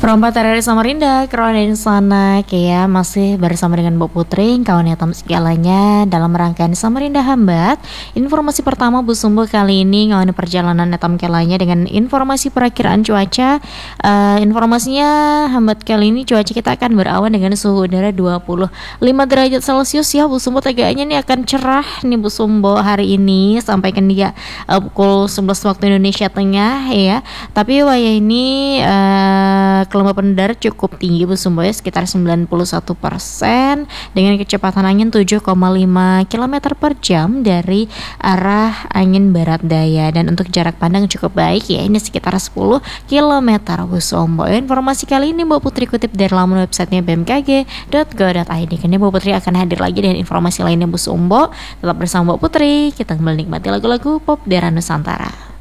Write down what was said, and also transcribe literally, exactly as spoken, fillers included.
Perompak dari Samarinda, Kronen sana Kea masih bersama dengan Bu Putri, kawan hitam segalanya dalam rangkaian Samarinda Hambat. Informasi pertama Bu Sumbo kali ini ngawani perjalanan hitam kelanya dengan informasi perakiraan cuaca. Uh, informasinya Hambat kali ini cuaca kita akan berawan dengan suhu udara dua puluh lima derajat Celcius ya Bu Sumbo. Tegaknya nih akan cerah nih Bu Sumbo hari ini sampai ke dia uh, pukul sebelas waktu Indonesia Tengah ya. Tapi waya ini uh, kelembapan udara cukup tinggi Bu Sumbo ya, sekitar sembilan puluh satu persen dengan kecepatan angin tujuh koma lima kilometer per jam dari arah angin barat daya, dan untuk jarak pandang cukup baik ya, ini sekitar sepuluh kilometer Bu Sumbo. Informasi kali ini Bu Putri kutip dari laman websitenya b m k g dot go dot i d. Kini Bu Putri akan hadir lagi dengan informasi lainnya Bu Sumbo. Tetap bersama Bu Putri, kita kembali nikmati lagu-lagu pop daerah Nusantara.